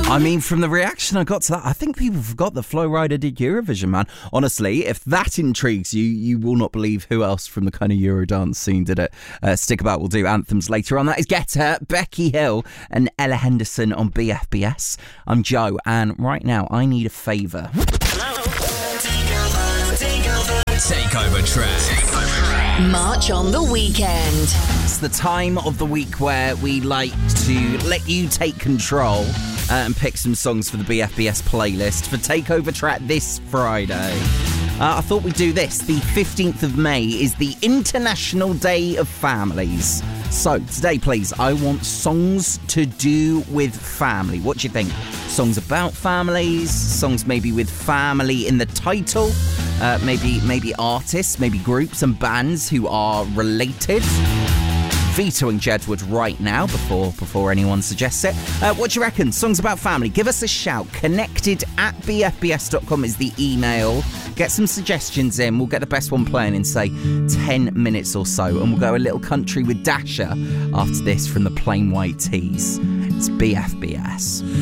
I mean, from the reaction I got to that, I think people forgot that Flo Rida did Eurovision, man. Honestly, if that intrigues you, you will not believe who else from the kind of Eurodance scene did it. Stick about, we'll do anthems later on. That is Get Her, Becky Hill and Ella Henderson on BFBS. I'm Joe, and right now I need a favour. Takeover track. March on the weekend. It's the time of the week where we like to let you take control and pick some songs for the BFBS playlist for Takeover Track this Friday. I thought we'd do this. The 15th of May is the International Day of Families. So today, please, I want songs to do with family. What do you think? Songs about families, songs maybe with family in the title, maybe artists, maybe groups and bands who are related. Vetoing Jedward right now before anyone suggests it. What do you reckon? Songs about family? Give us a shout. connected@bfbs.com is the email. Get some suggestions in. We'll get the best one playing in, say, 10 minutes or so. And we'll go a little country with Dasher after this from the Plain White Tees. It's BFBS.